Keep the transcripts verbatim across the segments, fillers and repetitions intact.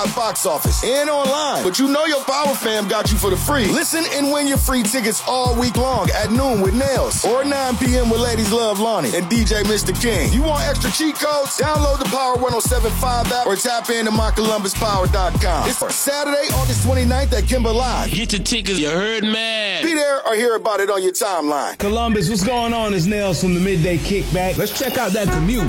box office and online. But you know your Power fam got you for the free. Listen and win your free tickets all week long at noon with Nails or nine p.m. with Ladies Love Lonnie and D J Mister King. You want extra cheat codes? Download the Power one oh seven point five app or tap into my columbus power dot com. It's Saturday, August twenty-ninth at Kimber Live. Get your tickets, you heard, man. Be there or hear about it on your timeline. Columbus, what's going on? It's Nails from the Midday Kickback. Let's check out that commute.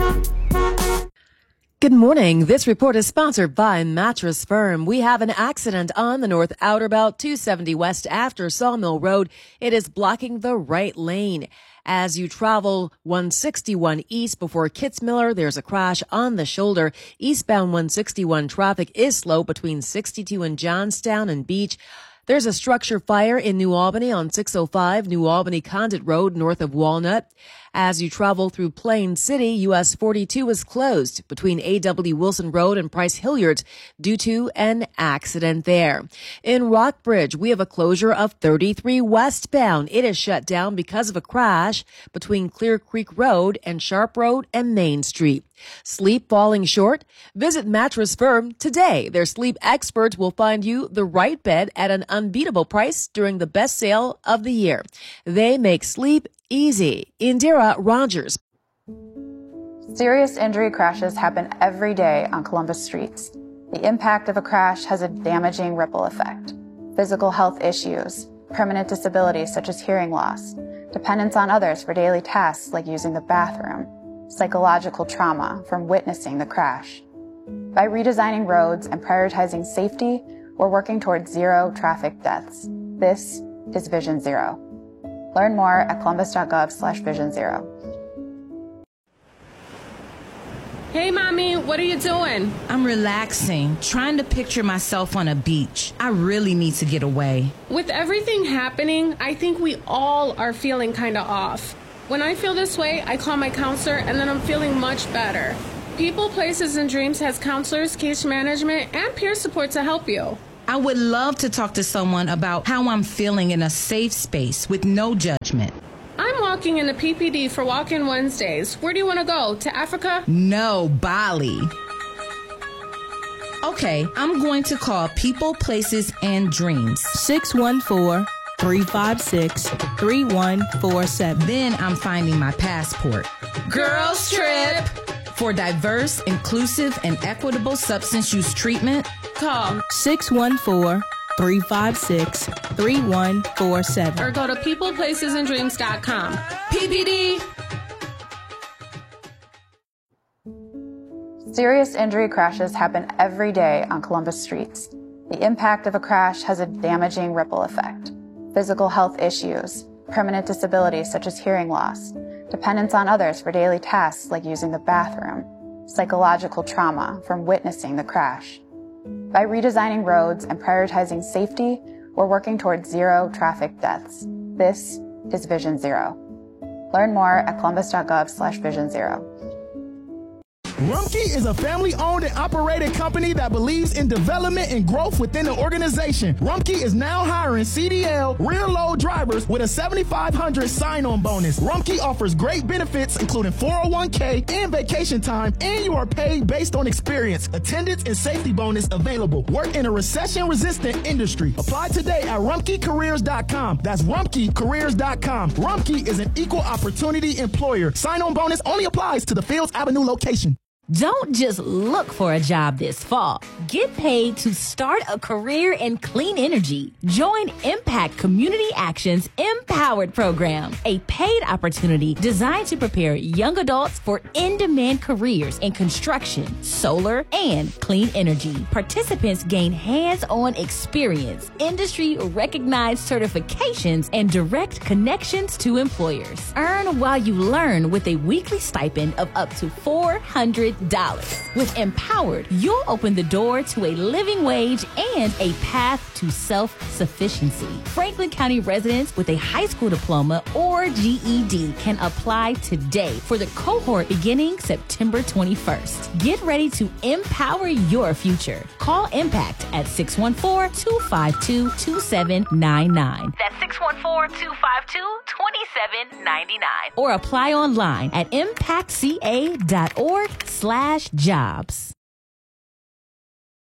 Good morning. This report is sponsored by Mattress Firm. We have an accident on the North Outer Belt two seventy West after Sawmill Road. It is blocking the right lane. As you travel one sixty-one East before Kitzmiller, there's a crash on the shoulder. Eastbound one sixty-one traffic is slow between sixty-two and Johnstown and Beach. There's a structure fire in New Albany on six oh five New Albany Condit Road north of Walnut. As you travel through Plain City, U S forty-two is closed between A W Wilson Road and Price Hilliard due to an accident there. In Rockbridge, we have a closure of thirty-three westbound. It is shut down because of a crash between Clear Creek Road and Sharp Road and Main Street. Sleep falling short? Visit Mattress Firm today. Their sleep experts will find you the right bed at an unbeatable price during the best sale of the year. They make sleep easy. Indira Rogers. Serious injury crashes happen every day on Columbus streets. The impact of a crash has a damaging ripple effect. Physical health issues, permanent disabilities such as hearing loss, dependence on others for daily tasks like using the bathroom, psychological trauma from witnessing the crash. By redesigning roads and prioritizing safety, we're working towards zero traffic deaths. This is Vision Zero. Learn more at columbus.gov slash vision zero. Hey, Mommy, what are you doing? I'm relaxing, trying to picture myself on a beach. I really need to get away. With everything happening, I think we all are feeling kind of off. When I feel this way, I call my counselor, and then I'm feeling much better. People, Places, and Dreams has counselors, case management, and peer support to help you. I would love to talk to someone about how I'm feeling in a safe space with no judgment. I'm walking in the P P D for Walk-In Wednesdays. Where do you want to go? To Africa? No, Bali. Okay, I'm going to call People, Places, and Dreams. six one four, three five six, three one four seven. Then I'm finding my passport. Girls Trip! For diverse, inclusive, and equitable substance use treatment, call six one four, three five six, three one four seven. Or go to people places and dreams dot com. P P D! Serious injury crashes happen every day on Columbus streets. The impact of a crash has a damaging ripple effect. Physical health issues, permanent disabilities such as hearing loss, dependence on others for daily tasks like using the bathroom, psychological trauma from witnessing the crash. By redesigning roads and prioritizing safety, we're working towards zero traffic deaths. This is Vision Zero. Learn more at columbus.gov slash vision zero. Rumpke is a family-owned and operated company that believes in development and growth within the organization. Rumpke is now hiring C D L rear-load drivers with a seventy-five hundred sign-on bonus. Rumpke offers great benefits, including four oh one k and vacation time, and you are paid based on experience. Attendance and safety bonus available. Work in a recession-resistant industry. Apply today at rumpke careers dot com. That's rumpke careers dot com. Rumpke is an equal opportunity employer. Sign-on bonus only applies to the Fields Avenue location. Don't just look for a job this fall. Get paid to start a career in clean energy. Join Impact Community Action's Empowered program, a paid opportunity designed to prepare young adults for in-demand careers in construction, solar, and clean energy. Participants gain hands-on experience, industry-recognized certifications, and direct connections to employers. Earn while you learn with a weekly stipend of up to four hundred dollars. With Empowered, you'll open the door to a living wage and a path to self-sufficiency. Franklin County residents with a high school diploma or G E D can apply today for the cohort beginning September twenty-first. Get ready to empower your future. Call Impact at six one four, two five two, two seven nine nine. That's six one four, two five two, two seven nine nine. Or apply online at impact c a dot org slash jobs.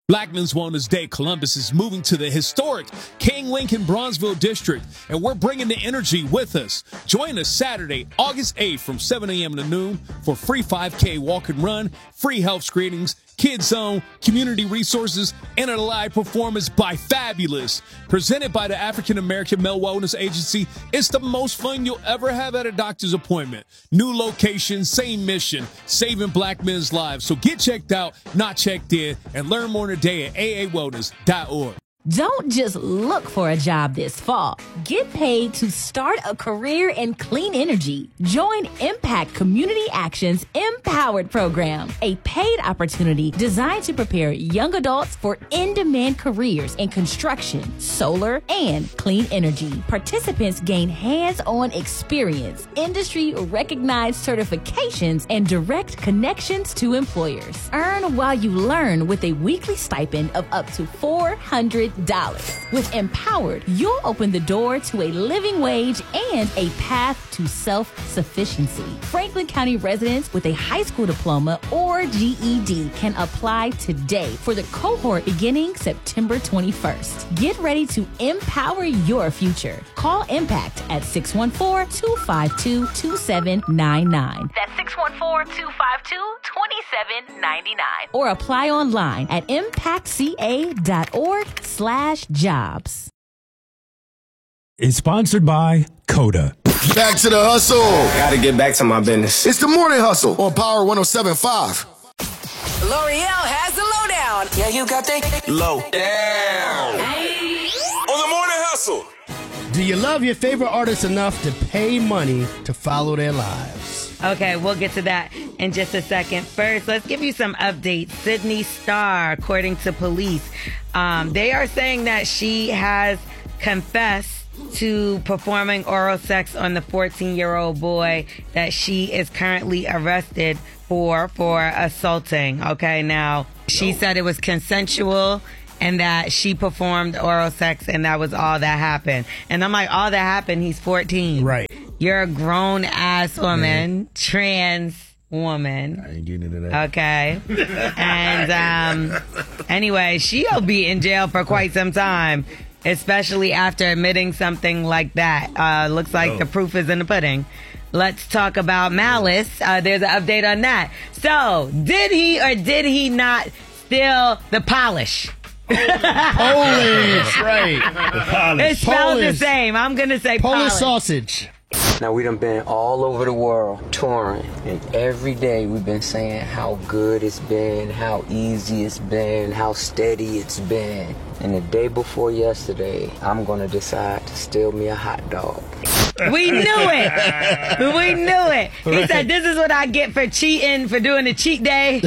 Black Men's Wellness Day Columbus is moving to the historic King Lincoln Bronzeville District, and we're bringing the energy with us. Join us Saturday, August eighth from seven a.m. to noon for free five K walk and run, free health screenings, Kids Zone, community resources, and a live performance by Fabulous. Presented by the African American Male Wellness Agency, it's the most fun you'll ever have at a doctor's appointment. New location, same mission, saving Black men's lives. So get checked out, not checked in, and learn more today at a a wellness dot org. Don't just look for a job this fall. Get paid to start a career in clean energy. Join Impact Community Action's Empowered Program, a paid opportunity designed to prepare young adults for in-demand careers in construction, solar, and clean energy. Participants gain hands-on experience, industry-recognized certifications, and direct connections to employers. Earn while you learn with a weekly stipend of up to four hundred dollars. With Empowered, you'll open the door to a living wage and a path to self-sufficiency. Franklin County residents with a high school diploma or G E D can apply today for the cohort beginning September twenty-first. Get ready to empower your future. Call Impact at six one four, two five two, two seven nine nine. That's six one four, two five two, two seven nine nine. Or apply online at impact c a dot org slash jobs. It's sponsored by Coda. Back to the hustle. Gotta get back to my business. It's the Morning Hustle on Power one oh seven point five. L'Oreal has the lowdown. Yeah, you got that low down. Hey. On the Morning Hustle. Do you love your favorite artist enough to pay money to follow their lives? Okay, we'll get to that in just a second. First, let's give you some updates. Sydney Starr, according to police, um, they are saying that she has confessed to performing oral sex on the fourteen-year-old boy that she is currently arrested for, for assaulting. Okay, now, she said it was consensual and that she performed oral sex and that was all that happened. And I'm like, all that happened, he's fourteen. Right. You're a grown-ass woman, mm. trans woman. I ain't getting into that. Okay. And um, anyway, she'll be in jail for quite some time, especially after admitting something like that. Uh, looks like oh. the proof is in the pudding. Let's talk about Malice. Uh, there's an update on that. So, did he or did he not steal the polish? Polish, right. The polish. It's spelled the same. I'm going to say Polish polish. sausage. Now, we done been all over the world touring, and every day we've been saying how good it's been, how easy it's been, how steady it's been. And the day before yesterday, I'm going to decide to steal me a hot dog. We knew it. We knew it. He right. said, this is what I get for cheating, for doing the cheat day.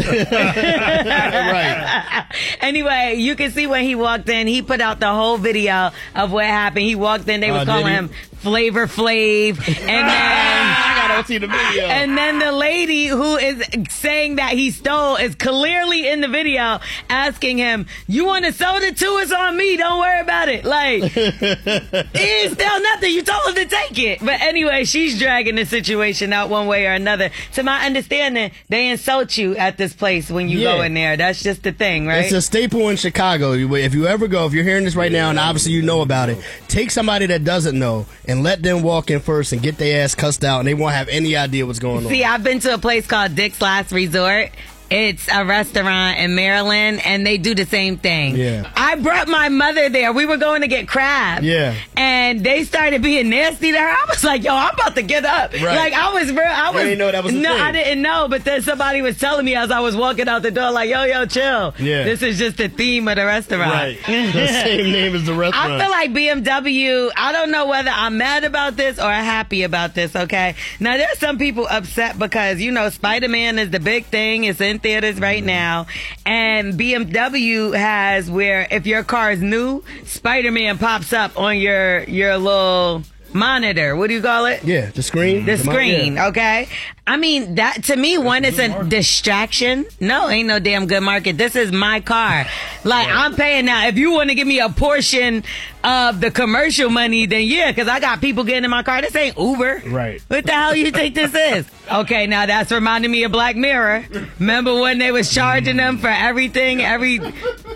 Right. Anyway, you can see when he walked in, he put out the whole video of what happened. He walked in, they was uh, calling him Flavor Flav. And then I gotta see the video. And then the lady who is saying that he stole is clearly in the video asking him, you want to soda too? It's on me. Don't worry about it. Like, he didn't steal nothing. You told him to take it. But anyway, she's dragging the situation out one way or another. To my understanding, they insult you at this place when you yeah. go in there. That's just the thing, right? It's a staple in Chicago. If you ever go, if you're hearing this right now, and obviously you know about it, take somebody that doesn't know and let them walk in first and get their ass cussed out, and they won't have any idea what's going on. See, I've been to a place called Dick's Last Resort. It's a restaurant in Maryland, and they do the same thing. Yeah. I brought my mother there. We were going to get crab. Yeah. And they started being nasty to her. I was like, yo, I'm about to get up. Right. Like, I was real. I was, you didn't know that was a no, thing. I didn't know, but then somebody was telling me as I was walking out the door, like, yo, yo, chill. Yeah. This is just the theme of the restaurant. Right. The same name as the restaurant. I feel like B M W, I don't know whether I'm mad about this or happy about this, okay? Now, there's some people upset because, you know, Spider-Man is the big thing. It's in theaters right now. Now, and B M W has where if your car is new, Spider-Man pops up on your your little monitor. What do you call it? Yeah, the screen. The, the screen, mon- yeah. okay? I mean, that to me, one, it's a market. distraction. No, ain't no damn good market. This is my car. Like, yeah. I'm paying now. If you want to give me a portion of the commercial money, then yeah, because I got people getting in my car. This ain't Uber. Right. What the hell you think this is? Okay, now that's reminding me of Black Mirror. Remember when they was charging them for everything, every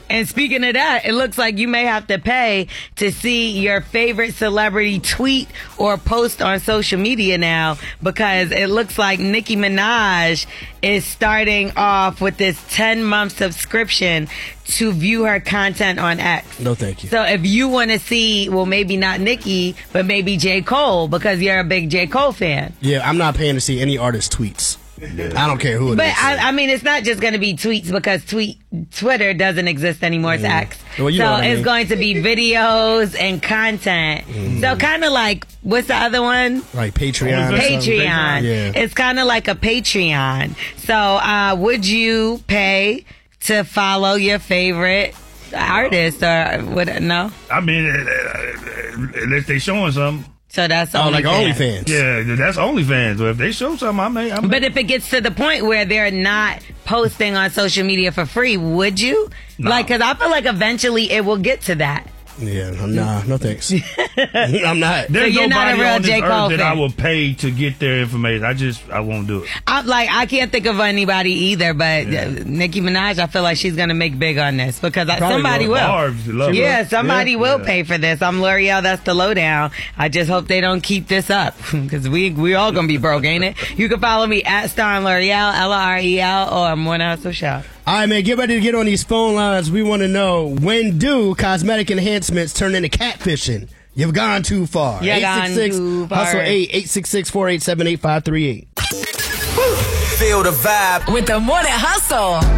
And speaking of that, it looks like you may have to pay to see your favorite celebrity tweet or post on social media now, because it looks like Nicki Minaj is starting off with this ten-month subscription to view her content on X. No, thank you. So if you want to see, well, maybe not Nicki, but maybe J. Cole, because you're a big J. Cole fan. Yeah, I'm not paying to see any artist tweets. I don't care who it but is. I, I mean, it's not just going to be tweets, because tweet Twitter doesn't exist anymore. It's Mm. X. Well, you so know what I it's mean. going to be videos and content. Mm. So kind of like, what's the other one? Like Patreon. or something? Patreon. Yeah. It's kind of like a Patreon. So uh, would you pay to follow your favorite artist or what? No? I mean, uh, unless they showing something. So that's Oh, like OnlyFans. OnlyFans. Yeah, that's OnlyFans. So if they show something, I may. I may. But if it gets to the point where they're not posting on social media for free, would you? No. Like, because I feel like eventually it will get to that. Yeah, nah, no thanks. I'm not. There's So you're not a nobody real on this J. earth Cole that fan. I will pay to get their information. I just, I won't do it. I'm like, I can't think of anybody either, but uh, Nicki Minaj, I feel like she's going to make big on this, because I, Probably somebody will. will. Barb's love Yeah, it. somebody Yeah. will Yeah. pay for this. I'm L'Oreal, that's the lowdown. I just hope they don't keep this up, because we we all going to be broke, ain't it? You can follow me at Starn L'Oreal, L R E L, or Morning Hustle Show. All right, man, get ready to get on these phone lines. We want to know, when do cosmetic enhancements turn into catfishing? You've gone too far. You gone too far. Hustle eight, eight six six, four eight seven, eight five three eight. Feel the vibe with the Morning Hustle.